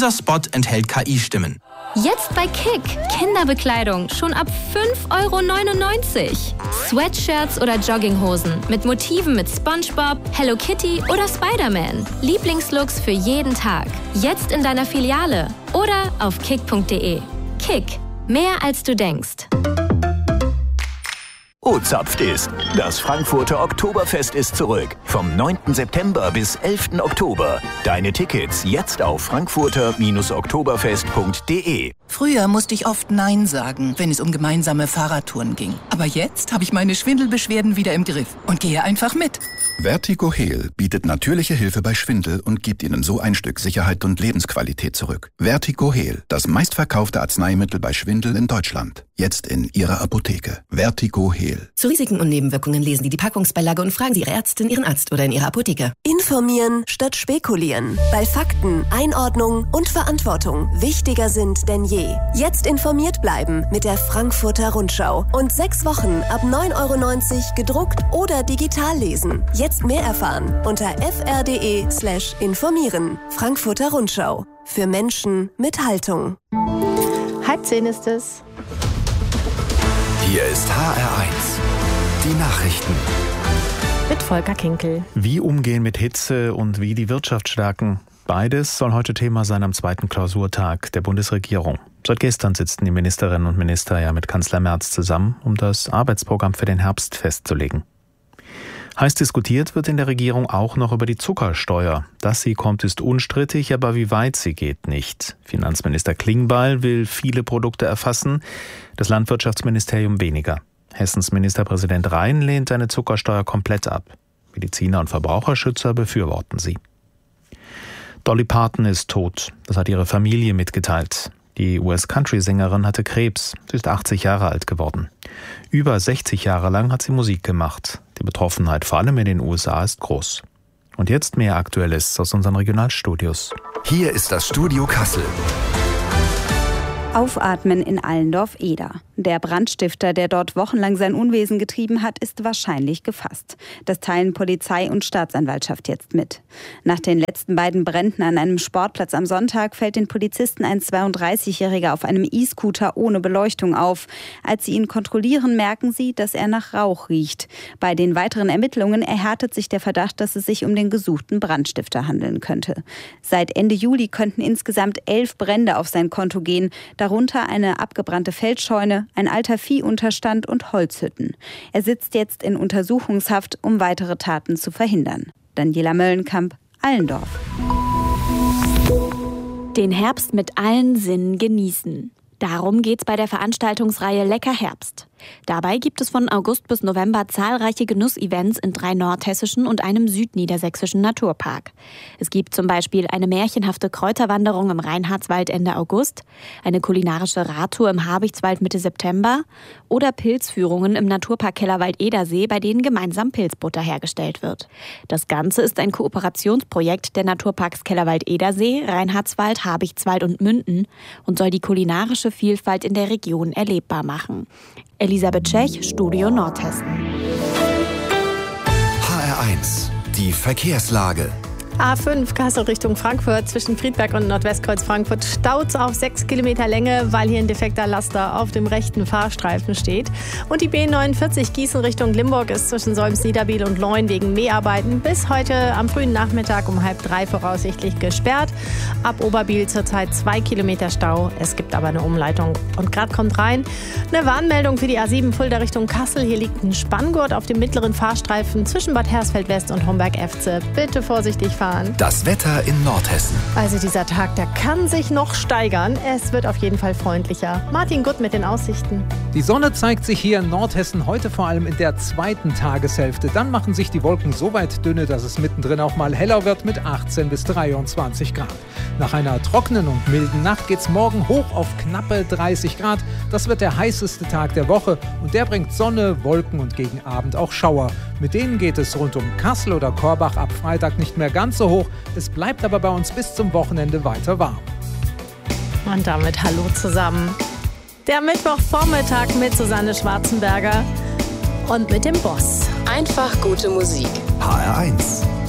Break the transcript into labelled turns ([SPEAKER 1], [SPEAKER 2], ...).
[SPEAKER 1] Dieser Spot enthält KI-Stimmen.
[SPEAKER 2] Jetzt bei Kick. Kinderbekleidung schon ab 5,99 €. Sweatshirts oder Jogginghosen mit Motiven mit SpongeBob, Hello Kitty oder Spider-Man. Lieblingslooks für jeden Tag. Jetzt in deiner Filiale oder auf kick.de. Kick. Mehr als du denkst.
[SPEAKER 3] O-Zapft ist. Das Frankfurter Oktoberfest ist zurück. Vom 9. September bis 11. Oktober. Deine Tickets jetzt auf frankfurter-oktoberfest.de.
[SPEAKER 4] Früher musste ich oft Nein sagen, wenn es um gemeinsame Fahrradtouren ging. Aber jetzt habe ich meine Schwindelbeschwerden wieder im Griff und gehe einfach mit.
[SPEAKER 5] Vertigo Heal bietet natürliche Hilfe bei Schwindel und gibt Ihnen so ein Stück Sicherheit und Lebensqualität zurück. Vertigo Heal, das meistverkaufte Arzneimittel bei Schwindel in Deutschland. Jetzt in Ihrer Apotheke. Vertigo Heal.
[SPEAKER 6] Zu Risiken und Nebenwirkungen lesen Sie die Packungsbeilage und fragen Sie Ihre Ärztin, Ihren Arzt oder in Ihrer Apotheke.
[SPEAKER 7] Informieren statt spekulieren. Weil Fakten, Einordnung und Verantwortung wichtiger sind denn je. Jetzt informiert bleiben mit der Frankfurter Rundschau. Und 6 Wochen ab 9,90 € gedruckt oder digital lesen. Jetzt mehr erfahren unter fr.de/informieren. Frankfurter Rundschau. Für Menschen mit Haltung.
[SPEAKER 8] 9:30 ist es.
[SPEAKER 9] Hier ist HR1. Die Nachrichten.
[SPEAKER 8] Mit Volker Kinkel.
[SPEAKER 10] Wie umgehen mit Hitze und wie die Wirtschaft stärken? Beides soll heute Thema sein am 2. Klausurtag der Bundesregierung. Seit gestern sitzen die Ministerinnen und Minister ja mit Kanzler Merz zusammen, um das Arbeitsprogramm für den Herbst festzulegen. Heiß diskutiert wird in der Regierung auch noch über die Zuckersteuer. Dass sie kommt, ist unstrittig, aber wie weit sie geht, nicht. Finanzminister Klingbeil will viele Produkte erfassen, das Landwirtschaftsministerium weniger. Hessens Ministerpräsident Rhein lehnt eine Zuckersteuer komplett ab. Mediziner und Verbraucherschützer befürworten sie. Dolly Parton ist tot. Das hat ihre Familie mitgeteilt. Die US-Country-Sängerin hatte Krebs. Sie ist 80 Jahre alt geworden. Über 60 Jahre lang hat sie Musik gemacht. Die Betroffenheit vor allem in den USA ist groß. Und jetzt mehr Aktuelles aus unseren Regionalstudios.
[SPEAKER 9] Hier ist das Studio Kassel.
[SPEAKER 11] Aufatmen in Allendorf-Eder. Der Brandstifter, der dort wochenlang sein Unwesen getrieben hat, ist wahrscheinlich gefasst. Das teilen Polizei und Staatsanwaltschaft jetzt mit. Nach den letzten beiden Bränden an einem Sportplatz am Sonntag fällt den Polizisten ein 32-Jähriger auf einem E-Scooter ohne Beleuchtung auf. Als sie ihn kontrollieren, merken sie, dass er nach Rauch riecht. Bei den weiteren Ermittlungen erhärtet sich der Verdacht, dass es sich um den gesuchten Brandstifter handeln könnte. Seit Ende Juli könnten insgesamt 11 Brände auf sein Konto gehen. Darunter eine abgebrannte Feldscheune, ein alter Viehunterstand und Holzhütten. Er sitzt jetzt in Untersuchungshaft, um weitere Taten zu verhindern. Daniela Möllenkamp, Allendorf.
[SPEAKER 12] Den Herbst mit allen Sinnen genießen. Darum geht's bei der Veranstaltungsreihe Lecker Herbst. Dabei gibt es von August bis November zahlreiche Genussevents in 3 nordhessischen und einem südniedersächsischen Naturpark. Es gibt zum Beispiel eine märchenhafte Kräuterwanderung im Reinhardswald Ende August, eine kulinarische Radtour im Habichtswald Mitte September oder Pilzführungen im Naturpark Kellerwald-Edersee, bei denen gemeinsam Pilzbutter hergestellt wird. Das Ganze ist ein Kooperationsprojekt der Naturparks Kellerwald-Edersee, Reinhardswald, Habichtswald und Münden und soll die kulinarische Vielfalt in der Region erlebbar machen. Elisabeth Tschech, Studio Nordhessen.
[SPEAKER 9] HR1, die Verkehrslage.
[SPEAKER 8] A5 Kassel Richtung Frankfurt zwischen Friedberg und Nordwestkreuz Frankfurt staut auf 6 Kilometer Länge, weil hier ein defekter Laster auf dem rechten Fahrstreifen steht. Und die B49 Gießen Richtung Limburg ist zwischen Solms-Niederbiel und Leun wegen Mäharbeiten bis heute am frühen Nachmittag um 2:30 voraussichtlich gesperrt. Ab Oberbiel zurzeit 2 Kilometer Stau. Es gibt aber eine Umleitung. Und gerade kommt rein eine Warnmeldung für die A7 Fulda Richtung Kassel. Hier liegt ein Spanngurt auf dem mittleren Fahrstreifen zwischen Bad Hersfeld West und Homberg-Efze. Bitte vorsichtig fahren.
[SPEAKER 9] Das Wetter in Nordhessen.
[SPEAKER 8] Also dieser Tag, der kann sich noch steigern. Es wird auf jeden Fall freundlicher. Martin Gutt mit den Aussichten.
[SPEAKER 13] Die Sonne zeigt sich hier in Nordhessen heute vor allem in der 2. Tageshälfte. Dann machen sich die Wolken so weit dünne, dass es mittendrin auch mal heller wird mit 18 bis 23 Grad. Nach einer trockenen und milden Nacht geht's morgen hoch auf knappe 30 Grad. Das wird der heißeste Tag der Woche und der bringt Sonne, Wolken und gegen Abend auch Schauer. Mit denen geht es rund um Kassel oder Korbach ab Freitag nicht mehr ganz so hoch. Es bleibt aber bei uns bis zum Wochenende weiter warm.
[SPEAKER 8] Und damit hallo zusammen. Der Mittwochvormittag mit Susanne Schwarzenberger und mit dem Boss.
[SPEAKER 14] Einfach gute Musik.
[SPEAKER 9] HR1,